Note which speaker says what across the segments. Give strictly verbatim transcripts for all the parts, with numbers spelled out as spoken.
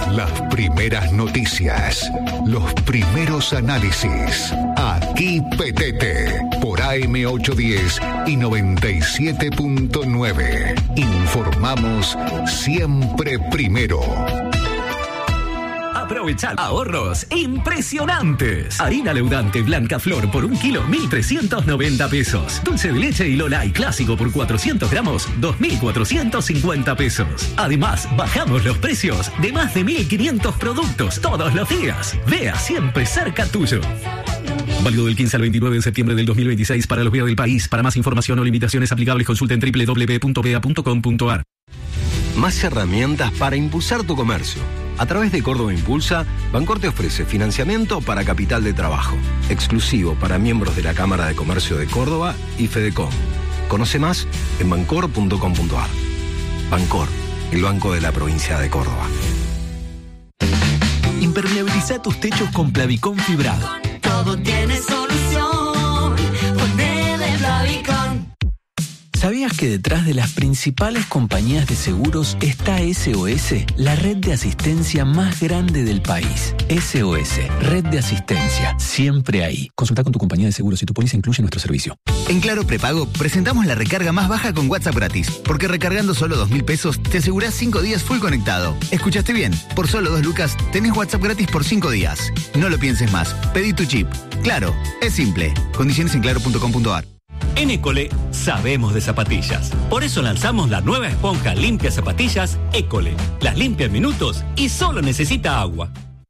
Speaker 1: Las primeras noticias, los primeros análisis. Aquí Petete, por A M ochocientos diez y noventa y siete punto nueve. Informamos siempre primero.
Speaker 2: Aprovechar ahorros impresionantes. Harina leudante Blanca Flor por un kilo, mil trescientos noventa pesos. Dulce de leche y Lolay clásico por cuatrocientos gramos, dos mil cuatrocientos cincuenta pesos. Además, bajamos los precios de más de mil quinientos productos todos los días. Vea siempre cerca tuyo. Válido del quince al veintinueve de septiembre del dos mil veintiséis para los B E A del país. Para más información o limitaciones aplicables, consulten doble u doble u doble u punto b e a punto com punto a r.
Speaker 3: Más herramientas para impulsar tu comercio. A través de Córdoba Impulsa, Bancor te ofrece financiamiento para capital de trabajo, exclusivo para miembros de la Cámara de Comercio de Córdoba y Fedecom. Conoce más en bancor punto com punto a r. Bancor, el banco de la provincia de Córdoba.
Speaker 2: Impermeabiliza tus techos con Plavicón fibrado.
Speaker 4: Todo tiene solución. Ponte de Plavicón.
Speaker 2: ¿Sabías que detrás de las principales compañías de seguros está S O S, la red de asistencia más grande del país? S O S, red de asistencia, siempre ahí. Consulta con tu compañía de seguros si tu póliza incluye nuestro servicio.
Speaker 5: En Claro Prepago presentamos la recarga más baja con WhatsApp gratis, porque recargando solo dos mil pesos te asegurás cinco días full conectado. ¿Escuchaste bien? Por solo dos lucas tenés WhatsApp gratis por cinco días. No lo pienses más, pedí tu chip. Claro, es simple. Condiciones en claro punto com punto a r.
Speaker 6: En École sabemos de zapatillas. Por eso lanzamos la nueva esponja limpia zapatillas École. Las limpia en minutos y solo necesita agua.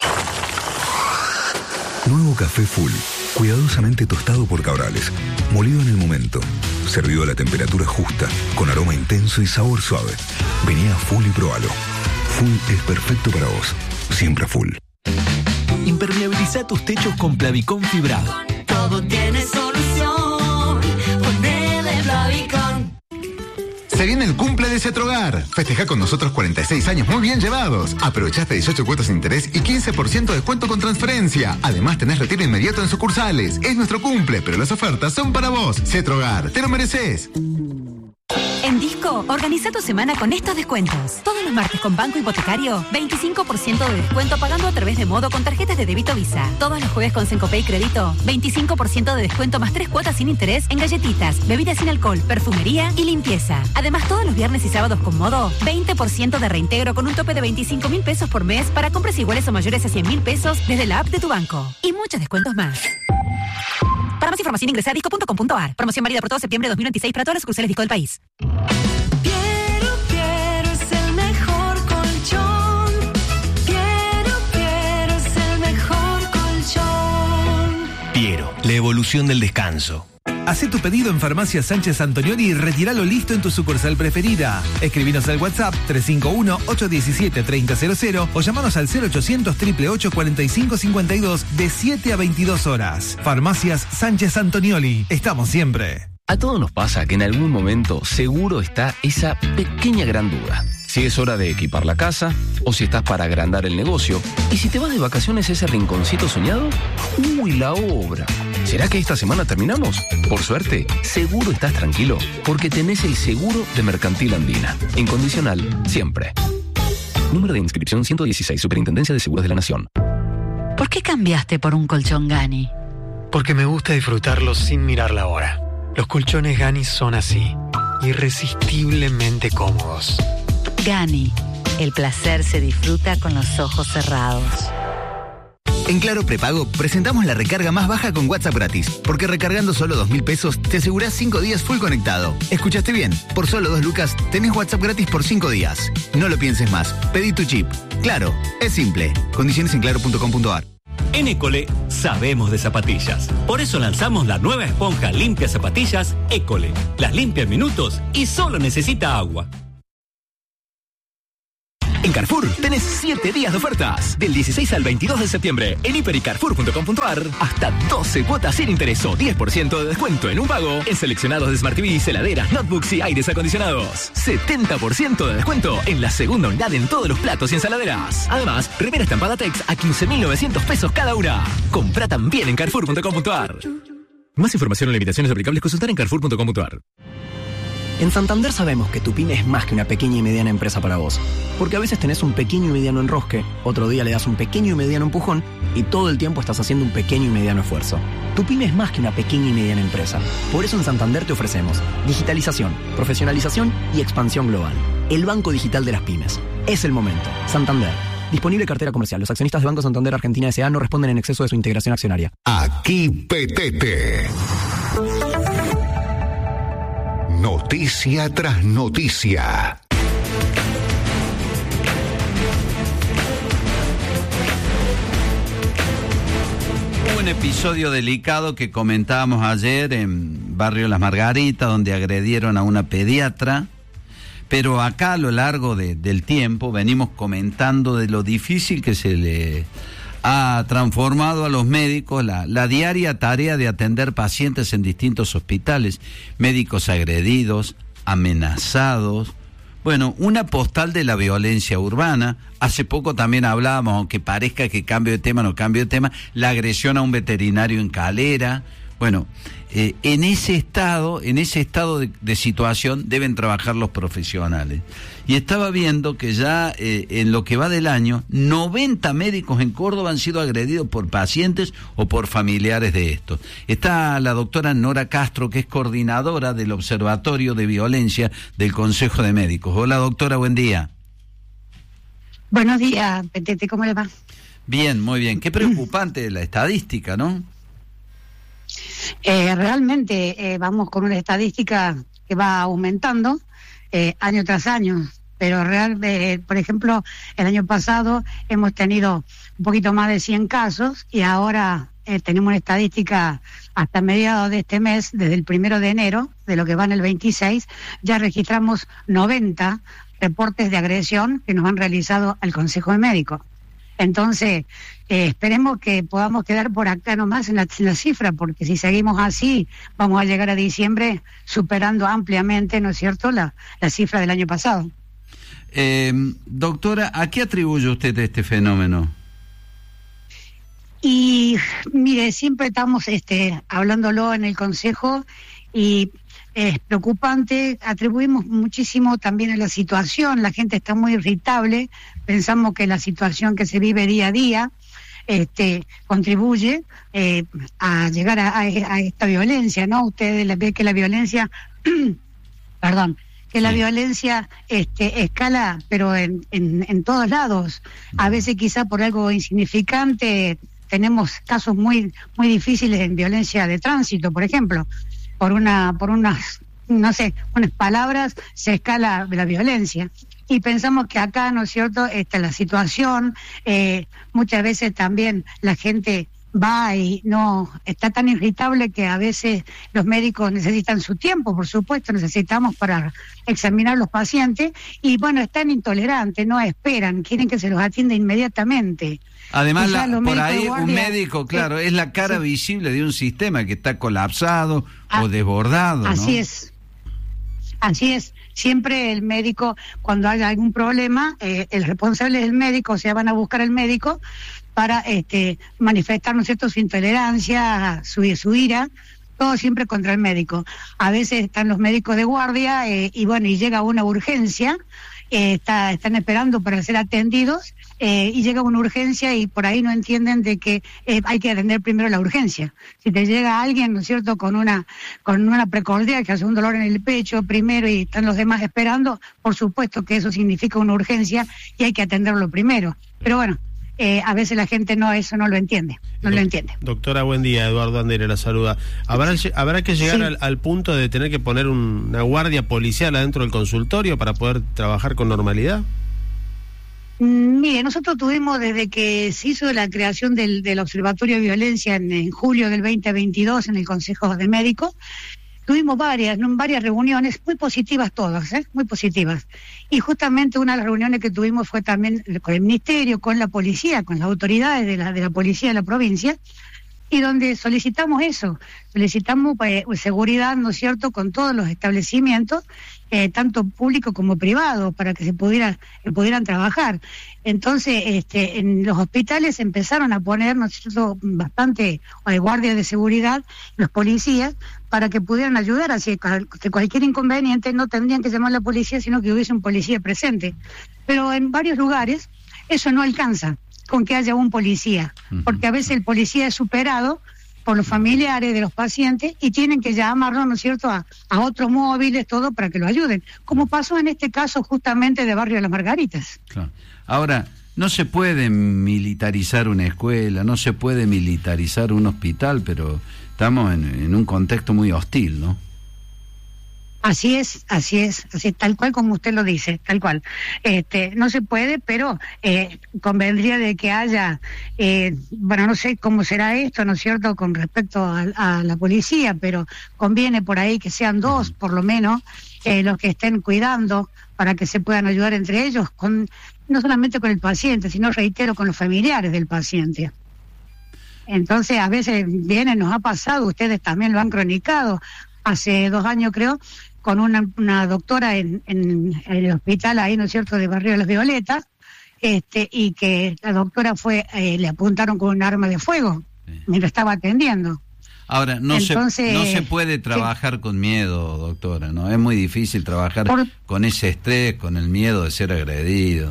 Speaker 7: Nuevo café Full, cuidadosamente tostado por Cabrales, molido en el momento, servido a la temperatura justa, con aroma intenso y sabor suave. Vení a Full y probalo. Full es perfecto para vos, siempre Full.
Speaker 2: Impermeabiliza tus techos con Plavicón fibrado.
Speaker 4: Todo tiene solución. Ponte de Plavicón.
Speaker 8: Se viene el cumple de Cetrogar. Festeja con nosotros cuarenta y seis años muy bien llevados. Aprovechaste dieciocho cuotas sin interés y quince por ciento de descuento con transferencia. Además tenés retiro inmediato en sucursales. Es nuestro cumple, pero las ofertas son para vos. Cetrogar, te lo mereces.
Speaker 9: En Disco, organiza tu semana con estos descuentos. Todos los martes con Banco Hipotecario, veinticinco por ciento de descuento pagando a través de Modo con tarjetas de débito Visa. Todos los jueves con Sencopay Crédito, veinticinco por ciento de descuento más tres cuotas sin interés en galletitas, bebidas sin alcohol, perfumería y limpieza. Además, todos los viernes y sábados con Modo, veinte por ciento de reintegro con un tope de veinticinco mil pesos por mes para compras iguales o mayores a cien mil pesos desde la app de tu banco. Y muchos descuentos más. Para más información ingresa a disco punto com punto a r. Promoción válida por todo septiembre de dos mil veintiséis para todas las sucursales Disco del país.
Speaker 4: Piero, Piero es el mejor colchón. Piero, Piero es el mejor colchón.
Speaker 10: Piero, la evolución del descanso.
Speaker 11: Hacé tu pedido en Farmacia Sánchez Antonioni y retíralo listo en tu sucursal preferida. Escribinos al WhatsApp tres cinco uno, ocho uno siete, tres cero cero cero o llamanos al cero ochocientos, ocho ocho ocho, cuatro cinco cinco dos de siete a veintidós horas. Farmacias Sánchez Antonioli. Estamos siempre.
Speaker 3: A todos nos pasa que en algún momento seguro está esa pequeña gran duda. Si es hora de equipar la casa o si estás para agrandar el negocio. Y si te vas de vacaciones a ese rinconcito soñado, ¡uy, la obra! ¿Será que esta semana terminamos? Por suerte, seguro estás tranquilo porque tenés el seguro de Mercantil Andina. Incondicional, siempre. Número de inscripción ciento dieciséis, Superintendencia de Seguros de la Nación.
Speaker 12: ¿Por qué cambiaste por un colchón Gani?
Speaker 13: Porque me gusta disfrutarlos sin mirar la hora. Los colchones Gani son así, irresistiblemente cómodos.
Speaker 12: Gani, el placer se disfruta con los ojos cerrados.
Speaker 5: En Claro Prepago presentamos la recarga más baja con WhatsApp gratis, porque recargando solo dos mil pesos te asegurás cinco días full conectado. ¿Escuchaste bien? Por solo dos lucas tenés WhatsApp gratis por cinco días. No lo pienses más, pedí tu chip. Claro, es simple. Condiciones en claro punto com punto a r.
Speaker 6: En École sabemos de zapatillas. Por eso lanzamos la nueva esponja limpia zapatillas École. Las limpia en minutos y solo necesita agua.
Speaker 2: En Carrefour tenés siete días de ofertas. Del dieciséis al veintidós de septiembre. En hiper y carrefour punto com punto a r. Hasta doce cuotas sin interés o diez por ciento de descuento en un pago. En seleccionados de Smart T V, heladeras, notebooks y aires acondicionados. setenta por ciento de descuento en la segunda unidad en todos los platos y ensaladeras. Además, remera estampada Tex a quince mil novecientos pesos cada una. Compra también en carrefour punto com punto a r. Más información o limitaciones aplicables consultar en carrefour punto com punto a r.
Speaker 14: En Santander sabemos que tu pyme es más que una pequeña y mediana empresa para vos. Porque a veces tenés un pequeño y mediano enrosque, otro día le das un pequeño y mediano empujón y todo el tiempo estás haciendo un pequeño y mediano esfuerzo. Tu pyme es más que una pequeña y mediana empresa. Por eso en Santander te ofrecemos digitalización, profesionalización y expansión global. El banco digital de las pymes. Es el momento. Santander. Disponible cartera comercial. Los accionistas de Banco Santander Argentina S A no responden en exceso de su integración accionaria.
Speaker 1: Aquí Petete. Noticia tras noticia.
Speaker 15: Hubo un episodio delicado que comentábamos ayer en Barrio Las Margaritas, donde agredieron a una pediatra, pero acá a lo largo de, del tiempo venimos comentando de lo difícil que se le ha transformado a los médicos la, la diaria tarea de atender pacientes en distintos hospitales, médicos agredidos, amenazados. Bueno, una postal de la violencia urbana. Hace poco también hablábamos, aunque parezca que cambio de tema, no cambio de tema, la agresión a un veterinario en Calera. Bueno, eh, en ese estado, en ese estado de, de situación deben trabajar los profesionales. Y estaba viendo que ya eh, en lo que va del año, noventa médicos en Córdoba han sido agredidos por pacientes o por familiares de estos. Está la doctora Nora Castro, que es coordinadora del Observatorio de Violencia del Consejo de Médicos. Hola doctora, buen día.
Speaker 16: Buenos días, Petete, ¿cómo le va?
Speaker 15: Bien, muy bien. Qué preocupante la estadística, ¿no?
Speaker 16: Eh, realmente eh, vamos con una estadística que va aumentando eh, año tras año, pero realmente, por ejemplo, el año pasado hemos tenido un poquito más de cien casos y ahora eh, tenemos una estadística hasta mediados de este mes, desde el primero de enero, de lo que va en el veintiséis, ya registramos noventa reportes de agresión que nos han realizado al Consejo de Médicos. Entonces, eh, esperemos que podamos quedar por acá nomás en la, en la cifra, porque si seguimos así, vamos a llegar a diciembre superando ampliamente, ¿no es cierto?, la, la cifra del año pasado.
Speaker 15: Eh, doctora, ¿a qué atribuye usted este fenómeno?
Speaker 16: Y mire, siempre estamos este, hablándolo en el Consejo y es preocupante, atribuimos muchísimo también a la situación, la gente está muy irritable, pensamos que la situación que se vive día a día este, contribuye eh, a llegar a, a, a esta violencia, ¿no? Ustedes ven que la violencia, perdón, que la violencia este, escala, pero en, en, en todos lados, a veces quizá por algo insignificante, tenemos casos muy, muy difíciles en violencia de tránsito, por ejemplo, por una, por unas, no sé, unas palabras se escala la violencia. Y pensamos que acá, ¿no es cierto?, esta la situación, eh, muchas veces también la gente va y no está tan irritable que a veces los médicos necesitan su tiempo, por supuesto, necesitamos para examinar los pacientes, y bueno, están intolerantes, no esperan, quieren que se los atienda inmediatamente.
Speaker 15: Además, la, por ahí
Speaker 16: guardia,
Speaker 15: un médico, claro, eh, es la cara sí. visible de un sistema que está colapsado ah, o desbordado, ¿no?
Speaker 16: Así es, así es. Siempre el médico, cuando haya algún problema, eh, el responsable es el médico, o sea, van a buscar al médico para este, manifestar, ¿no es cierto?, su intolerancia, su, su ira, todo siempre contra el médico. A veces están los médicos de guardia eh, y bueno, y llega una urgencia, eh, está, están esperando para ser atendidos, Eh, y llega una urgencia y por ahí no entienden de que eh, hay que atender primero la urgencia. Si te llega alguien, ¿no es cierto?, con una con una precordia que hace un dolor en el pecho primero y están los demás esperando, por supuesto que eso significa una urgencia y hay que atenderlo primero. Pero bueno, eh, a veces la gente no eso no lo entiende, no Do- lo entiende.
Speaker 17: Doctora, buen día, Eduardo Andere la saluda. ¿Habrá, habrá que llegar sí. al, al punto de tener que poner un, una guardia policial adentro del consultorio para poder trabajar con normalidad?
Speaker 16: Mire, nosotros tuvimos desde que se hizo la creación del, del Observatorio de Violencia en, en julio del veinte veintidós en el Consejo de Médicos, tuvimos varias, varias reuniones muy positivas todas, ¿eh? muy positivas. Y justamente una de las reuniones que tuvimos fue también con el Ministerio, con la policía, con las autoridades de la, de la policía de la provincia, y donde solicitamos eso, solicitamos eh, seguridad, ¿no es cierto?, con todos los establecimientos, eh, tanto públicos como privados, para que se pudiera, que pudieran trabajar. Entonces, este, en los hospitales empezaron a poner, ¿no es cierto?, bastante eh, guardias de seguridad, los policías, para que pudieran ayudar, así que cualquier inconveniente no tendrían que llamar a la policía, sino que hubiese un policía presente. Pero en varios lugares eso no alcanza con que haya un policía, porque a veces el policía es superado por los familiares de los pacientes y tienen que llamarlo, ¿no es cierto?, a, a otros móviles, todo para que lo ayuden, como pasó en este caso justamente de Barrio Las Margaritas.
Speaker 15: Claro. Ahora, no se puede militarizar una escuela, no se puede militarizar un hospital, pero estamos en, en un contexto muy hostil, ¿no?
Speaker 16: Así es, así es, así tal cual como usted lo dice, tal cual. Este, no se puede, pero eh, convendría de que haya, eh, bueno, no sé cómo será esto, ¿no es cierto?, con respecto a, a la policía, pero conviene por ahí que sean dos, por lo menos, eh, los que estén cuidando para que se puedan ayudar entre ellos, con no solamente con el paciente, sino, reitero, con los familiares del paciente. Entonces, a veces viene, nos ha pasado, ustedes también lo han cronicado, hace dos años creo, con una, una doctora en, en, en el hospital ahí, ¿no es cierto?, de Barrio de las Violetas, este, y que la doctora fue, eh, le apuntaron con un arma de fuego, sí, mientras estaba atendiendo.
Speaker 15: Ahora, no, Entonces, se, no se puede trabajar sí. con miedo, doctora, ¿no? Es muy difícil trabajar Por... con ese estrés, con el miedo de ser agredido.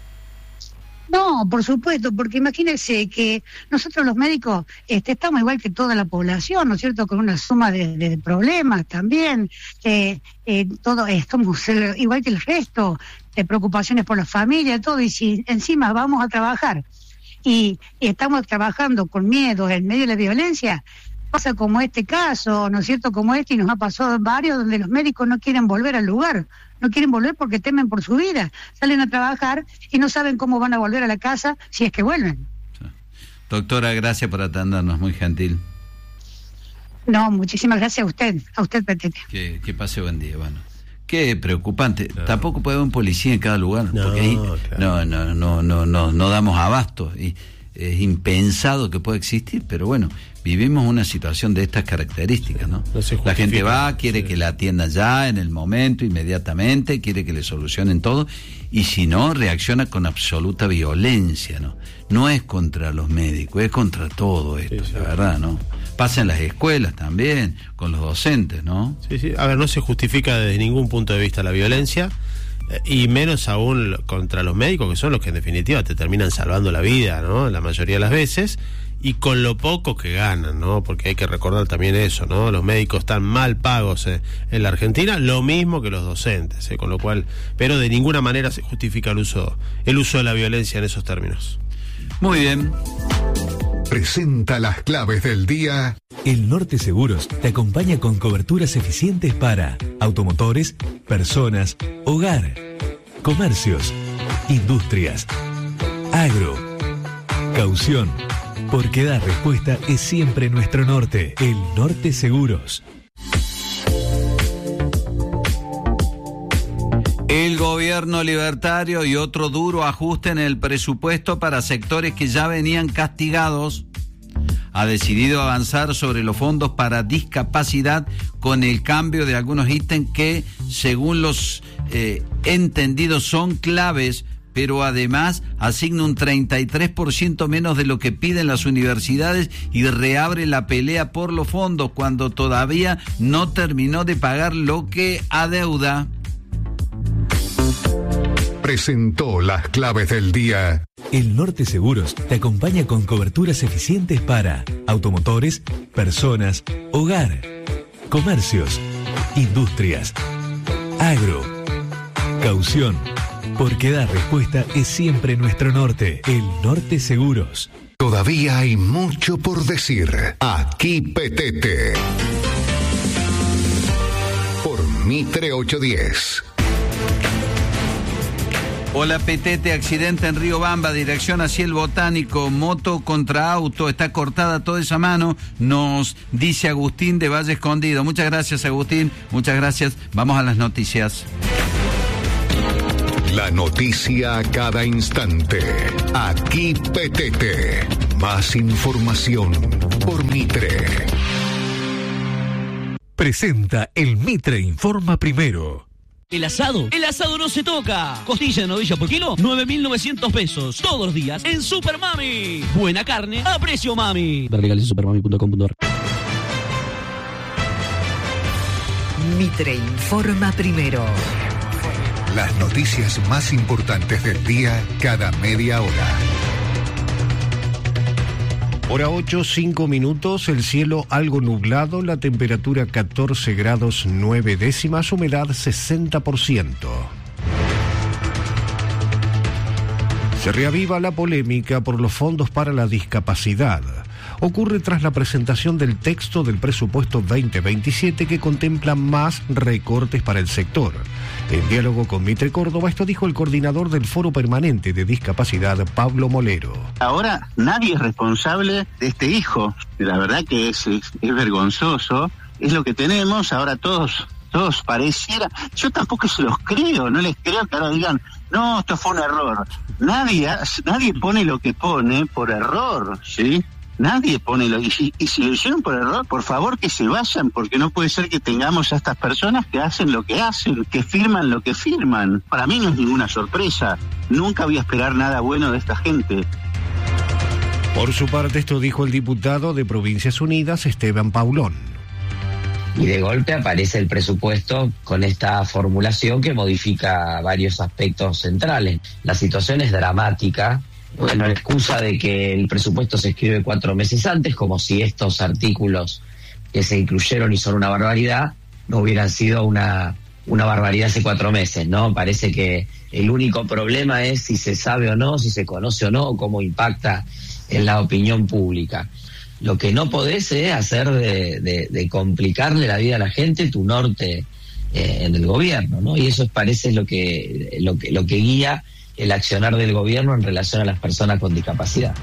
Speaker 16: No, por supuesto, porque imagínense que nosotros los médicos este, estamos igual que toda la población, ¿no es cierto?, con una suma de, de problemas también, eh, eh, todo estamos igual que el resto, de preocupaciones por la familia, todo, y si encima vamos a trabajar y, y estamos trabajando con miedo en medio de la violencia, pasa como este caso, ¿no es cierto?, como este, y nos ha pasado en varios donde los médicos no quieren volver al lugar, no quieren volver porque temen por su vida, salen a trabajar y no saben cómo van a volver a la casa si es que vuelven.
Speaker 15: Doctora, gracias por atendernos, muy gentil.
Speaker 16: No, muchísimas gracias a usted, a usted, Petete.
Speaker 15: Que, que pase buen día, bueno. Qué preocupante, claro. Tampoco puede haber un policía en cada lugar,
Speaker 17: no,
Speaker 15: porque ahí
Speaker 17: claro.
Speaker 15: no, no, no, no, no, no damos abasto, y es impensado que pueda existir, pero bueno, vivimos una situación de estas características, ¿no? No se la gente va, quiere sí. que la atienda ya, en el momento, inmediatamente, quiere que le solucionen todo, y si no, reacciona con absoluta violencia, ¿no? No es contra los médicos, es contra todo esto, sí, sí. la verdad, ¿no? Pasa en las escuelas también, con los docentes, ¿no?
Speaker 17: Sí, sí, a ver, no se justifica desde ningún punto de vista la violencia, y menos aún contra los médicos, que son los que en definitiva te terminan salvando la vida, ¿no?, la mayoría de las veces, y con lo poco que ganan, ¿no?, porque hay que recordar también eso, ¿no?, los médicos están mal pagos eh, en la Argentina, lo mismo que los docentes, eh, con lo cual, pero de ninguna manera se justifica el uso, el uso de la violencia en esos términos.
Speaker 15: Muy bien.
Speaker 1: Presenta las claves del día.
Speaker 2: El Norte Seguros te acompaña con coberturas eficientes para automotores, personas, hogar, comercios, industrias, agro, caución, porque dar respuesta es siempre nuestro norte. El Norte Seguros.
Speaker 15: El gobierno libertario y otro duro ajuste en el presupuesto para sectores que ya venían castigados ha decidido avanzar sobre los fondos para discapacidad con el cambio de algunos ítems que, según los eh, entendidos, son claves, pero además asigna un treinta y tres por ciento menos de lo que piden las universidades y reabre la pelea por los fondos cuando todavía no terminó de pagar lo que adeuda.
Speaker 1: Presentó las claves del día.
Speaker 2: El Norte Seguros te acompaña con coberturas eficientes para automotores, personas, hogar, comercios, industrias, agro, caución, porque dar respuesta es siempre nuestro norte. El Norte Seguros.
Speaker 1: Todavía hay mucho por decir. Aquí Petete. Por Mitre ochocientos diez.
Speaker 15: Hola, Petete, accidente en Río Bamba, dirección hacia el Botánico, moto contra auto, está cortada toda esa mano, nos dice Agustín de Valle Escondido. Muchas gracias, Agustín, muchas gracias. Vamos a las noticias.
Speaker 1: La noticia a cada instante. Aquí Petete. Más información por Mitre.
Speaker 18: Presenta el Mitre Informa Primero.
Speaker 19: El asado, el asado no se toca. Costilla de novilla por kilo, nueve mil novecientos pesos. Todos los días en Super Mami. Buena carne a precio mami. Ver legales en supermami punto com punto a r.
Speaker 20: Mitre Informa Primero.
Speaker 1: Las noticias más importantes del día cada media hora.
Speaker 21: Hora ocho, cinco minutos, el cielo algo nublado, la temperatura catorce grados nueve décimas, humedad sesenta por ciento. Se reaviva la polémica por los fondos para la discapacidad. Ocurre tras la presentación del texto del presupuesto veinte veintisiete que contempla más recortes para el sector. En diálogo con Mitre Córdoba, esto dijo el coordinador del Foro Permanente de Discapacidad, Pablo Molero.
Speaker 22: Ahora nadie es responsable de este hijo. La verdad que es, es, es vergonzoso. Es lo que tenemos. Ahora todos, todos pareciera. Yo tampoco se los creo. No les creo que ahora digan, no, esto fue un error. Nadie, nadie pone lo que pone por error, ¿sí? Nadie pone lo... Y si, y si lo hicieron por error, por favor que se vayan, porque no puede ser que tengamos a estas personas que hacen lo que hacen, que firman lo que firman. Para mí no es ninguna sorpresa. Nunca voy a esperar nada bueno de esta gente.
Speaker 21: Por su parte, esto dijo el diputado de Provincias Unidas, Esteban Paulón.
Speaker 23: Y de golpe aparece el presupuesto con esta formulación que modifica varios aspectos centrales. La situación es dramática. Bueno, la excusa de que el presupuesto se escribe cuatro meses antes, como si estos artículos que se incluyeron y son una barbaridad, no hubieran sido una, una barbaridad hace cuatro meses, ¿no? Parece que el único problema es si se sabe o no, si se conoce o no, cómo impacta en la opinión pública. Lo que no podés es hacer de, de, de complicarle la vida a la gente tu norte eh, en el gobierno, ¿no? Y eso parece lo que, lo que, lo que guía el accionar del gobierno en relación a las personas con discapacidad.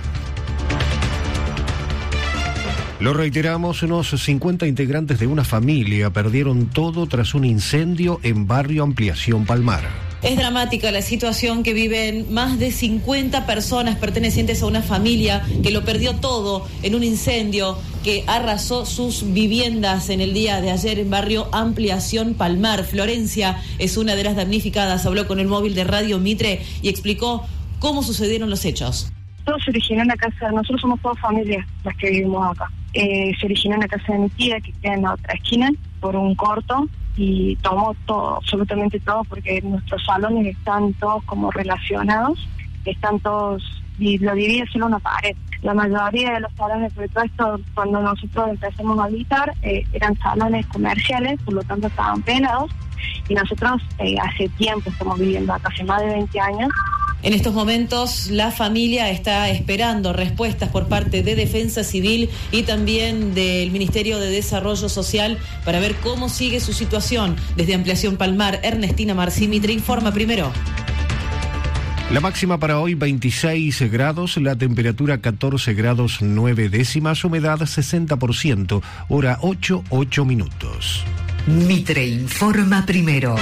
Speaker 21: Lo reiteramos, unos cincuenta integrantes de una familia perdieron todo tras un incendio en Barrio Ampliación Palmar.
Speaker 24: Es dramática la situación que viven más de cincuenta personas pertenecientes a una familia que lo perdió todo en un incendio que arrasó sus viviendas en el día de ayer en Barrio Ampliación Palmar. Florencia es una de las damnificadas, habló con el móvil de Radio Mitre y explicó cómo sucedieron los hechos.
Speaker 25: Todo se originó en la casa, nosotros somos todas familias las que vivimos acá. Eh, se originó en la casa de mi tía, que queda en la otra esquina, por un corto, y tomó todo, absolutamente todo, porque nuestros salones están todos como relacionados, están todos, y lo divide solo una pared. La mayoría de los salones, sobre todo esto, cuando nosotros empezamos a habitar, eh, eran salones comerciales, por lo tanto estaban pelados, y nosotros eh, hace tiempo estamos viviendo acá, hace más de veinte años.
Speaker 24: En estos momentos la familia está esperando respuestas por parte de Defensa Civil y también del Ministerio de Desarrollo Social para ver cómo sigue su situación. Desde Ampliación Palmar, Ernestina Marcí, Mitre Informa Primero.
Speaker 21: La máxima para hoy veintiséis grados, la temperatura catorce grados nueve décimas, humedad sesenta por ciento, hora ocho, ocho minutos.
Speaker 20: Mitre Informa Primero.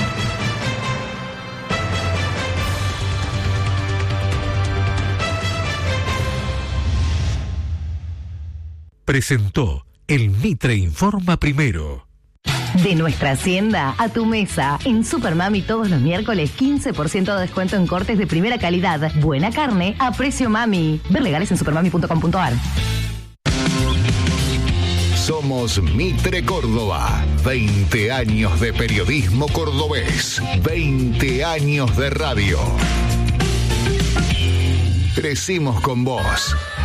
Speaker 18: Presentó el Mitre Informa Primero.
Speaker 12: De nuestra hacienda a tu mesa. En Supermami todos los miércoles quince por ciento de descuento en cortes de primera calidad. Buena carne a precio mami. Ver legales en supermami punto com punto a r.
Speaker 1: Somos Mitre Córdoba. veinte años de periodismo cordobés. veinte años de radio. Crecimos con vos.